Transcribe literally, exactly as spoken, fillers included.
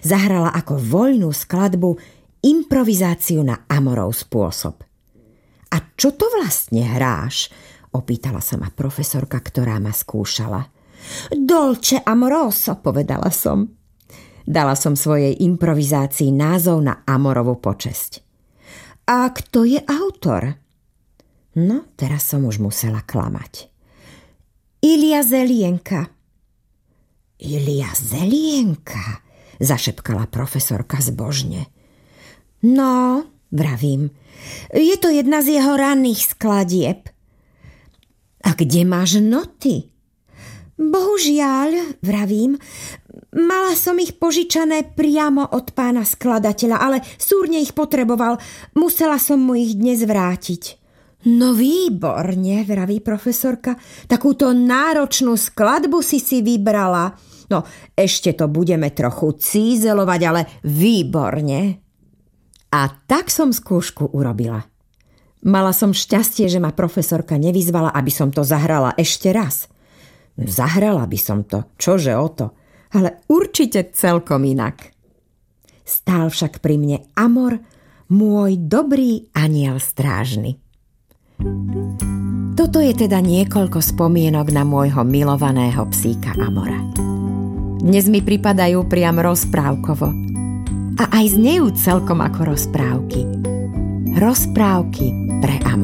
zahrala ako voľnú skladbu improvizáciu na Amorov spôsob. A čo to vlastne hráš? Opýtala sa ma profesorka, ktorá ma skúšala. Dolce amoroso, povedala som. Dala som svojej improvizácii názov na Amorovú počesť. A kto je autor? No, teraz som už musela klamať. Ilia Zelienka. Ilia Zelienka, zašepkala profesorka zbožne. No, vravím, je to jedna z jeho ranných skladieb. A kde máš noty? Bohužiaľ, vravím, mala som ich požičané priamo od pána skladateľa, ale súrne ich potreboval, musela som mu ich dnes vrátiť. No výborne, vraví profesorka, takúto náročnú skladbu si si vybrala. No, ešte to budeme trochu cízelovať, ale výborne. A tak som skúšku urobila. Mala som šťastie, že ma profesorka nevyzvala, aby som to zahrala ešte raz. Zahrala by som to, čože o to, ale určite celkom inak. Stál však pri mne Amor, môj dobrý anjel strážny. Toto je teda niekoľko spomienok na môjho milovaného psíka Amora. Dnes mi pripadajú priam rozprávkovo. A aj znejú celkom ako rozprávky. Rozprávky pre Amora.